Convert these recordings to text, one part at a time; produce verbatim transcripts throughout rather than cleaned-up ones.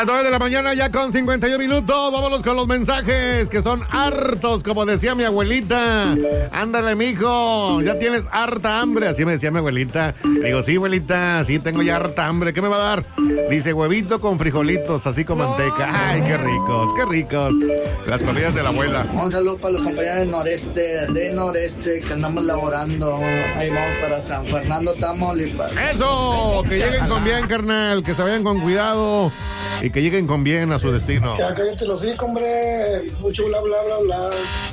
A nueve de la mañana ya con cincuenta y un minutos, vámonos con los mensajes que son hartos, como decía mi abuelita. Ándale, mijo, ya tienes harta hambre, así me decía mi abuelita. Digo, sí, abuelita, sí tengo ya harta hambre, ¿qué me va a dar? Dice, huevito con frijolitos, así con manteca. Ay, qué ricos, qué ricos. Las comidas de la abuela. Un saludo para los compañeros del noreste, de noreste, que andamos laborando. Ahí vamos para San Fernando, Tamaulipas. Eso, que lleguen con bien, carnal, que se vayan con cuidado. Y que lleguen con bien a su destino. Ya cállate los hijos, hombre. Mucho bla, bla, bla, bla.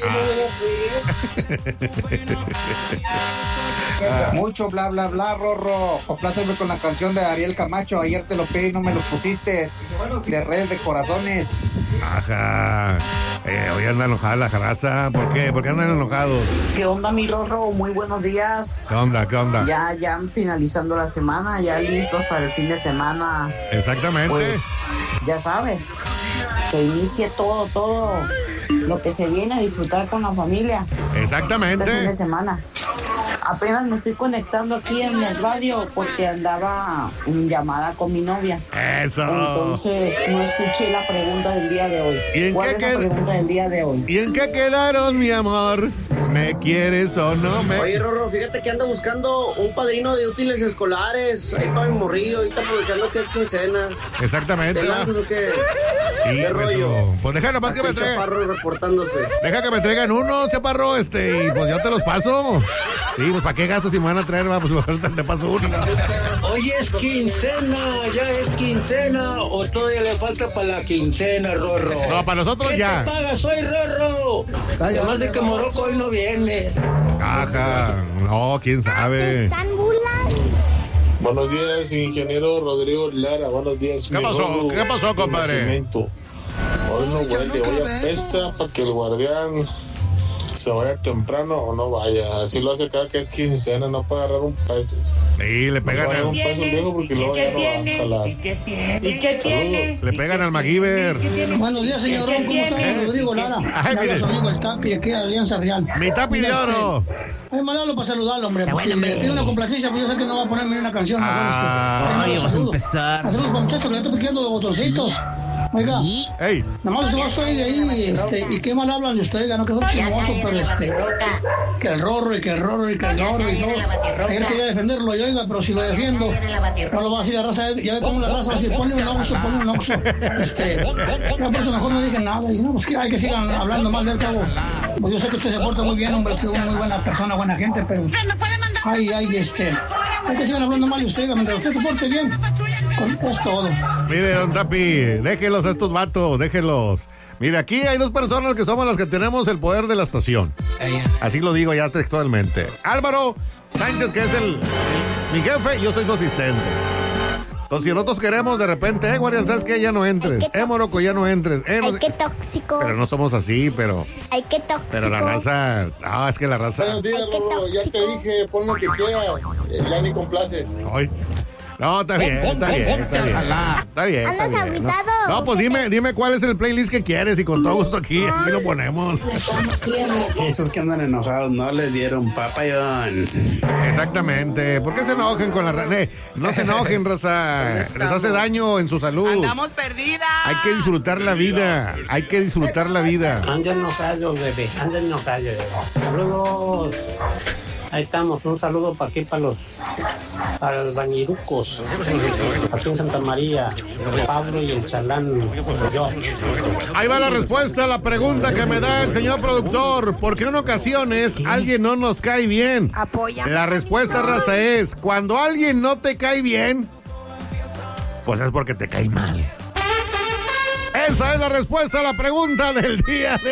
Ah. Mucho bla, bla, bla, Rorro. Complázame con la canción de Ariel Camacho. Ayer te lo pedí y no me lo pusiste. De Redes de Corazones. Ajá. Eh, hoy anda enojada la raza. ¿Por qué? ¿Por qué andan enojados? ¿Qué onda, mi Rorro? Muy buenos días. ¿Qué onda? ¿Qué onda? Ya, ya finalizando la semana, ya listos para el fin de semana. Exactamente. Pues, ya sabes, se inicia todo, todo lo que se viene a disfrutar con la familia. Exactamente. Este fin de semana. Apenas me estoy conectando aquí en el radio porque andaba en llamada con mi novia. Eso. Entonces no escuché la pregunta del día de hoy. ¿Y en ¿Cuál qué es la qued- pregunta del día de hoy? ¿Y en qué quedaron, mi amor? ¿Me quieres o no me...? Oye, Rorro, fíjate que anda buscando un padrino de útiles escolares. Ahí para mi morrillo, ahorita aprovechando que es quincena. Exactamente. ¿Te lanzas o qué? Sí, ¿Qué rollo? eso. Pues deja nomás que Aquí me el traigan. Chaparro reportándose. Deja que me traigan uno, chaparro, este, y pues yo te los paso. Sí, pues ¿para qué gastos si me van a traer? Va, pues ahorita te paso uno. Hoy es quincena, ya es quincena, o todavía le falta para la quincena, Rorro. No, para nosotros ¿Qué ya. te pagas hoy, Rorro? Además de que Morocco hoy no viene. Ajá, no, quién sabe. Buenos días, ingeniero Rodrigo Lara. Buenos días. ¿Qué mi pasó? Rorro ¿Qué pasó, de compadre? Nacimiento. Hoy no huele, hoy apesta para que el guardián se vaya temprano o no vaya. Así lo hace cada que es quincena, no puede agarrar un peso. Sí, le pegan no al... un peso viejo porque luego ya no va a jalar. ¿Y qué tiene? Le pegan al MacGyver. Buenos días, señor Ron. ¿Cómo está? Rodrigo Lara. Ay, Ya mire. su amigo el Tapi, aquí de Alianza Real. Mi Tapi de oro. Ay, mandalo para saludarlo, hombre. Porque le pido una complacencia, pero yo sé que no va a ponerme una canción. Ah, Ay, vas a empezar. Saludos para muchachos que le estoy pidiendo los botoncitos. Oiga, Ey, nada más yo estoy de ahí, este, y qué mal hablan de usted, oiga, no que son chismosos, pero este, que el rorro y que el rorro y que el rorro y todo. Ayer quería defenderlo, y oiga, pero si lo defiendo, no lo va a decir la raza, ya ve cómo la raza va a decir, ponle un oxo, ponle un oxo. Este, ya por eso mejor no dije nada, y no, pues que hay que sigan hablando mal del cabo. Pues yo sé que usted se porta muy bien, hombre, que es una muy buena persona, buena gente, pero, ay, ay, este, hay que sigan hablando mal de usted, oiga, mientras usted se porte bien, con, es todo. mire, don Tapi, déjelos a estos vatos, déjelos. Mire, aquí hay dos personas que somos las que tenemos el poder de la estación. Así lo digo ya textualmente. Álvaro Sánchez, que es el, el- mi jefe, y yo soy su asistente. Entonces, si nosotros queremos de repente, eh, guardián, ¿sabes qué? Ya no entres. Eh, Moroco, ya no entres. Eh, no Ay, sé- qué tóxico. Pero no somos así, pero, Ay, qué tóxico. pero la raza, no, es que la raza, Buenos días, Ay, qué Rorro. Ya te tóxico. dije, pon lo que quieras. Eh, Ya ni complaces. ay. No, está bien, está bien, está bien. Está bien, está ¿Andas bien. ¿no? agüitado? No, pues dime, dime cuál es el playlist que quieres y con todo gusto aquí, aquí lo ponemos. Esos que andan enojados no les dieron papayón. Exactamente. ¿Por qué se enojen con la raza? Eh, no se enojen, raza. Les hace daño en su salud. Andamos perdidas. Hay que disfrutar la vida. Hay que disfrutar la vida. Anden no callo, bebé, anden no callo. Saludos. Ahí estamos, un saludo para aquí, para los albañirucos, aquí en Santa María, Pablo y el chalán George. Ahí va la respuesta a la pregunta que me da el señor productor. ¿Por qué en ocasiones alguien no nos cae bien? Apóyame. La respuesta, raza, es cuando alguien no te cae bien, pues es porque te cae mal. Esa es la respuesta a la pregunta del día de